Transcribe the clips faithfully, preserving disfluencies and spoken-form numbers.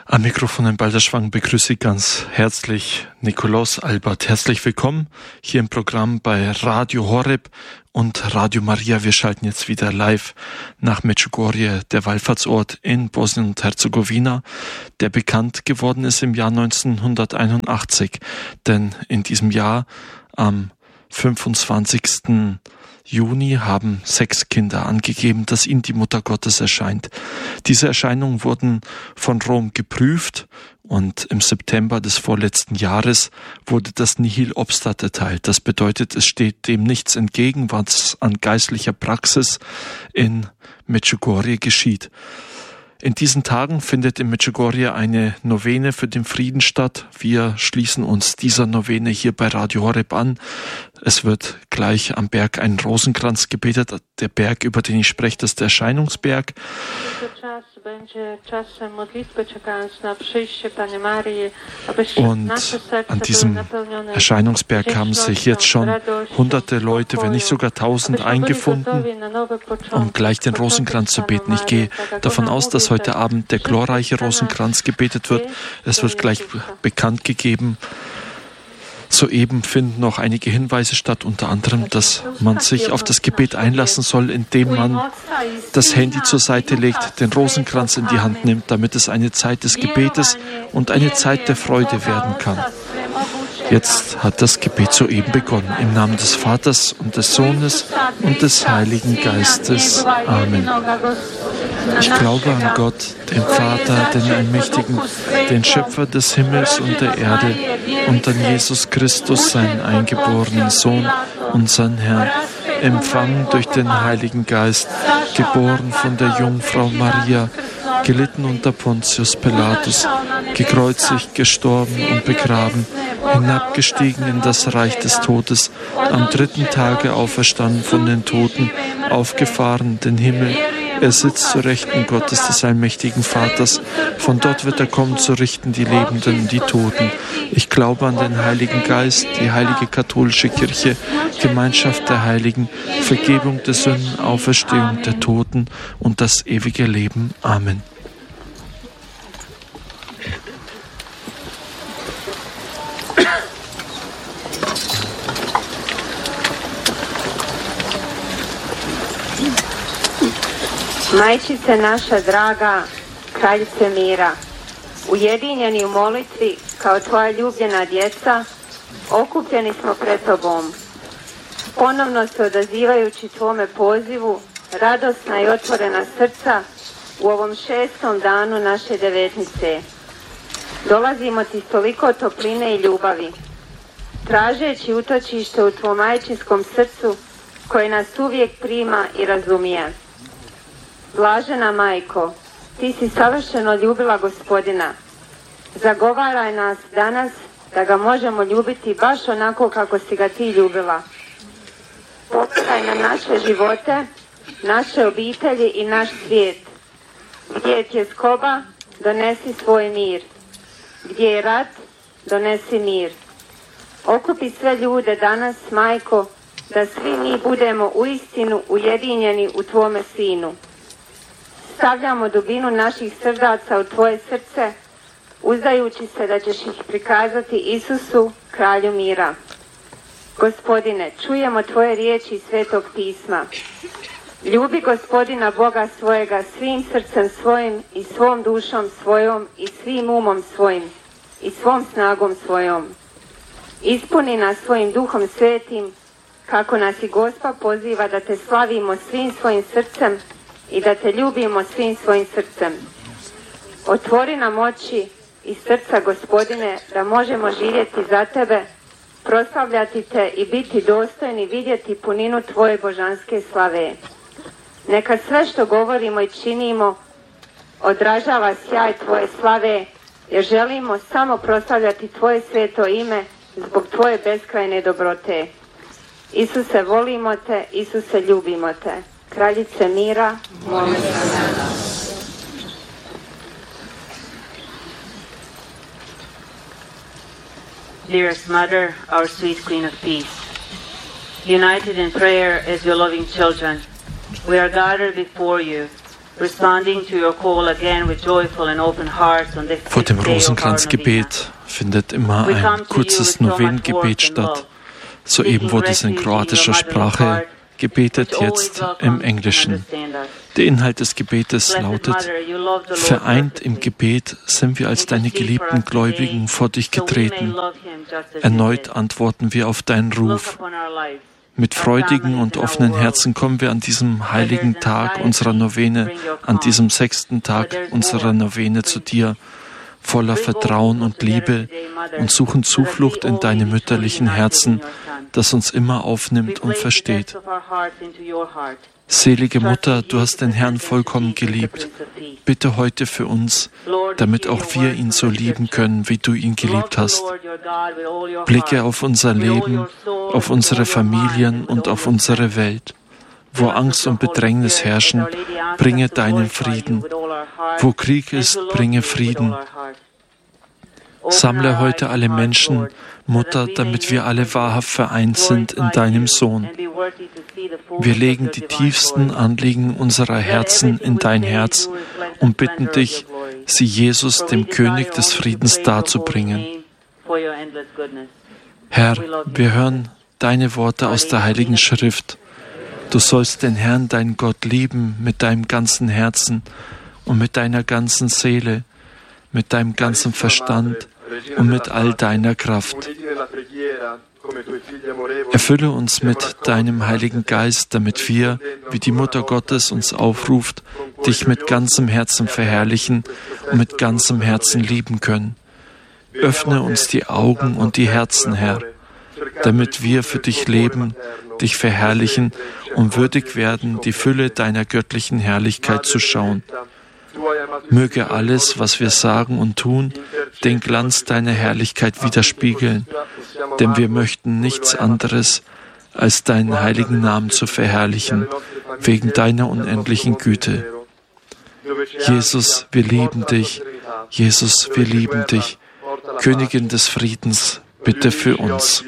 Am Mikrofon in Balderschwang begrüße ich ganz herzlich Nikolaus Albert. Herzlich willkommen hier im Programm bei Radio Horeb und Radio Maria. Wir schalten jetzt wieder live nach Medjugorje, der Wallfahrtsort in Bosnien und Herzegowina, der bekannt geworden ist im Jahr neunzehnhunderteinundachtzig. Denn in diesem Jahr, am fünfundzwanzigsten Juni, haben sechs Kinder angegeben, dass ihnen die Mutter Gottes erscheint. Diese Erscheinungen wurden von Rom geprüft und im September des vorletzten Jahres wurde das Nihil obstat erteilt. Das bedeutet, es steht dem nichts entgegen, was an geistlicher Praxis in Medjugorje geschieht. In diesen Tagen findet in Medjugorje eine Novene für den Frieden statt. Wir schließen uns dieser Novene hier bei Radio Horeb an. Es wird gleich am Berg ein Rosenkranz gebetet. Der Berg, über den ich spreche, das ist der Erscheinungsberg. Und an diesem Erscheinungsberg haben sich jetzt schon hunderte Leute, wenn nicht sogar tausend, eingefunden, um gleich den Rosenkranz zu beten. Ich gehe davon aus, dass heute Abend der glorreiche Rosenkranz gebetet wird. Es wird gleich bekannt gegeben. Soeben finden noch einige Hinweise statt, unter anderem, dass man sich auf das Gebet einlassen soll, indem man das Handy zur Seite legt, den Rosenkranz in die Hand nimmt, damit es eine Zeit des Gebetes und eine Zeit der Freude werden kann. Jetzt hat das Gebet soeben begonnen. Im Namen des Vaters und des Sohnes und des Heiligen Geistes. Amen. Ich glaube an Gott, den Vater, den Allmächtigen, den Schöpfer des Himmels und der Erde, und an Jesus Christus, seinen eingeborenen Sohn, unseren Herrn, empfangen durch den Heiligen Geist, geboren von der Jungfrau Maria, gelitten unter Pontius Pilatus, gekreuzigt, gestorben und begraben, hinabgestiegen in das Reich des Todes, am dritten Tage auferstanden von den Toten, aufgefahren in den Himmel. Er sitzt zu Rechten Gottes des allmächtigen Vaters. Von dort wird er kommen, zu richten die Lebenden und die Toten. Ich glaube an den Heiligen Geist, die heilige katholische Kirche, Gemeinschaft der Heiligen, Vergebung der Sünden, Auferstehung der Toten und das ewige Leben. Amen. Majčice naša draga, kraljice mira, ujedinjeni u molitvi kao tvoja ljubljena djeca, okupljeni smo pred tobom. Ponovno se odazivajući tvome pozivu, radosna i otvorena srca u ovom šestom danu naše devetnice. Dolazimo ti s toliko topline i ljubavi, tražeći utočište u tvom majčinskom srcu koje nas uvijek prima i razumije. Blažena majko, ti si savršeno ljubila Gospodina. Zagovaraj nas danas da ga možemo ljubiti baš onako kako si ga ti ljubila. Pogledaj na naše živote, naše obitelji i naš svijet. Gdje je tjeskoba, donesi svoj mir. Gdje je rat, donesi mir. Okupi sve ljude danas, majko, da svi mi budemo uistinu ujedinjeni u tvome sinu. Stavljamo dubinu naših srdaca u tvoje srce, uzdajući se da ćeš ih prikazati Isusu, kralju mira. Gospodine, čujemo tvoje riječi iz Svetog pisma. Ljubi Gospodina Boga svojega svim srcem svojim i svom dušom svojom i svim umom svojim i svom snagom svojom. Ispuni nas svojim duhom svetim, kako nas i Gospa poziva da te slavimo svim svojim srcem i da te ljubimo svim svojim srcem. Otvori nam oči i srca, Gospodine, da možemo živjeti za tebe, proslavljati te i biti dostojni vidjeti puninu tvoje božanske slave. Neka sve što govorimo i činimo odražava sjaj tvoje slave, jer želimo samo proslavljati tvoje sveto ime zbog tvoje beskrajne dobrote. Isuse, volimo te, Isuse, ljubimo te. Kraljice mira, molim za nas. Dearest Mother, our sweet Queen of Peace, united in prayer as your loving children, we are gathered before you Vor dem Rosenkranzgebet findet immer ein kurzes Novenengebet statt. Soeben wurde es in kroatischer Sprache gebetet, jetzt im Englischen. Der Inhalt des Gebetes lautet: Vereint im Gebet sind wir als deine geliebten Gläubigen vor dich getreten. Erneut antworten wir auf deinen Ruf. Mit freudigen und offenen Herzen kommen wir an diesem heiligen Tag unserer Novene, an diesem sechsten Tag unserer Novene zu dir, voller Vertrauen und Liebe und suchen Zuflucht in deinem mütterlichen Herzen, das uns immer aufnimmt und versteht. Selige Mutter, du hast den Herrn vollkommen geliebt. Bitte heute für uns, damit auch wir ihn so lieben können, wie du ihn geliebt hast. Blicke auf unser Leben, auf unsere Familien und auf unsere Welt. Wo Angst und Bedrängnis herrschen, bringe deinen Frieden. Wo Krieg ist, bringe Frieden. Sammle heute alle Menschen, Mutter, damit wir alle wahrhaft vereint sind in deinem Sohn. Wir legen die tiefsten Anliegen unserer Herzen in dein Herz und bitten dich, sie Jesus, dem König des Friedens, darzubringen. Herr, wir hören deine Worte aus der Heiligen Schrift. Du sollst den Herrn, deinen Gott, lieben mit deinem ganzen Herzen und mit deiner ganzen Seele, mit deinem ganzen Verstand und mit all deiner Kraft. Erfülle uns mit deinem Heiligen Geist, damit wir, wie die Mutter Gottes uns aufruft, dich mit ganzem Herzen verherrlichen und mit ganzem Herzen lieben können. Öffne uns die Augen und die Herzen, Herr, damit wir für dich leben, dich verherrlichen und würdig werden, die Fülle deiner göttlichen Herrlichkeit zu schauen. Möge alles, was wir sagen und tun, den Glanz deiner Herrlichkeit widerspiegeln, denn wir möchten nichts anderes, als deinen heiligen Namen zu verherrlichen, wegen deiner unendlichen Güte. Jesus, wir lieben dich. Jesus, wir lieben dich. Königin des Friedens, bitte für uns.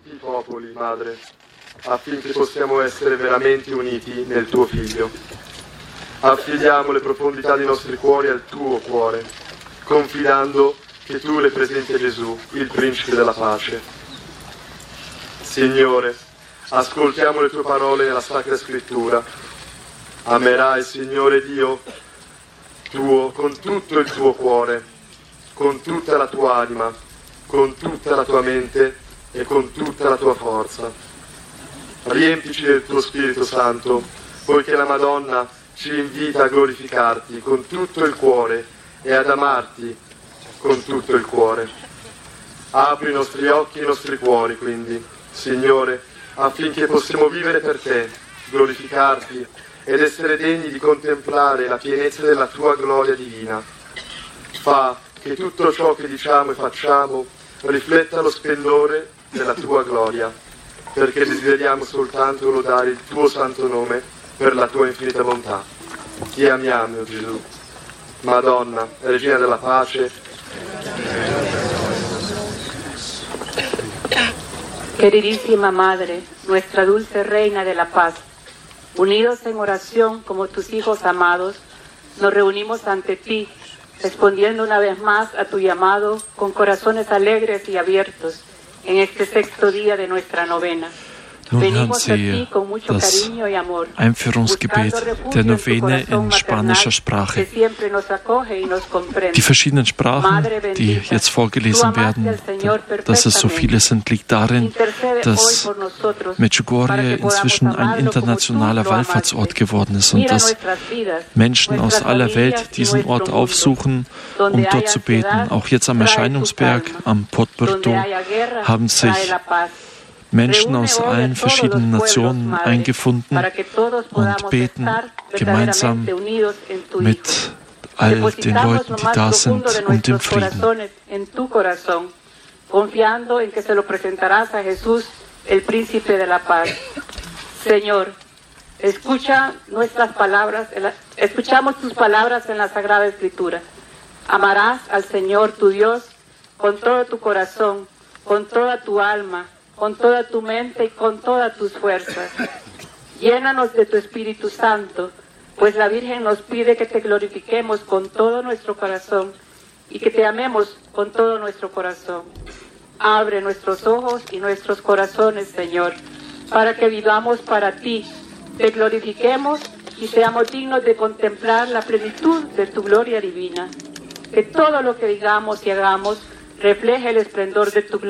Affidiamo le profondità dei nostri cuori al tuo cuore, confidando che tu le presenti a Gesù, il principe della pace. Signore, ascoltiamo le tue parole nella Sacra Scrittura. Amerai, Signore Dio tuo, con tutto il tuo cuore, con tutta la tua anima, con tutta la tua mente e con tutta la tua forza. Riempici del tuo Spirito Santo, poiché la Madonna ci invita a glorificarti con tutto il cuore e ad amarti con tutto il cuore. Apri i nostri occhi e i nostri cuori, quindi, Signore, affinché possiamo vivere per te, glorificarti ed essere degni di contemplare la pienezza della tua gloria divina. Fa che tutto ciò che diciamo e facciamo rifletta lo splendore della tua gloria, perché desideriamo soltanto lodare il tuo santo nome per la tua infinita bontà. Ti amiamo, Gesù. Madonna, Regina della Pace. Queridísima Madre, nuestra dulce Reina de la Paz, unidos en oración como tus hijos amados, nos reunimos ante ti, respondiendo una vez más a tu llamado con corazones alegres y abiertos en este sexto día de nuestra novena. Nun hören Sie das Einführungsgebet der Novene in spanischer Sprache. Die verschiedenen Sprachen, die jetzt vorgelesen werden, dass es so viele sind, liegt darin, dass Medjugorje inzwischen ein internationaler Wallfahrtsort geworden ist und dass Menschen aus aller Welt diesen Ort aufsuchen, um dort zu beten. Auch jetzt am Erscheinungsberg, am Potberto, haben sich Menschen aus allen verschiedenen Nationen eingefunden und beten gemeinsam mit all den Leuten, die da sind, um den Frieden. Señor, escucha nuestras palabras, escuchamos tus palabras en la Sagrada Escritura. Amarás al Señor tu Dios con todo tu corazón, con toda tu alma, con toda tu mente y con todas tus fuerzas. Llénanos de tu Espíritu Santo, pues la Virgen nos pide que te glorifiquemos con todo nuestro corazón y que te amemos con todo nuestro corazón. Abre nuestros ojos y nuestros corazones, Señor, para que vivamos para ti, te glorifiquemos y seamos dignos de contemplar la plenitud de tu gloria divina. Que todo lo que digamos y hagamos refleje el esplendor de tu gloria.